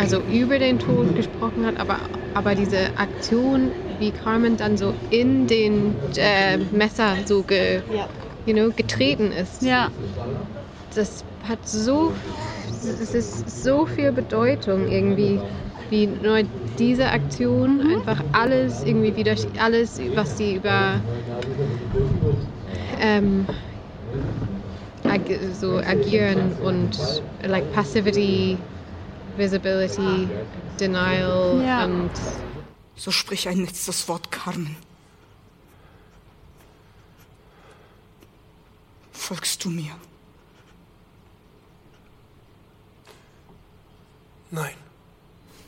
so über den Tod gesprochen hat, aber diese Aktion, wie Carmen dann so in den Messer so getreten ist. Ja. Das hat es ist so viel Bedeutung irgendwie, wie nur diese Aktion einfach alles irgendwie alles, was sie über so agieren und like Passivity, Visibility, Denial und so sprich ein letztes Wort, Carmen. Folgst du mir? Nein.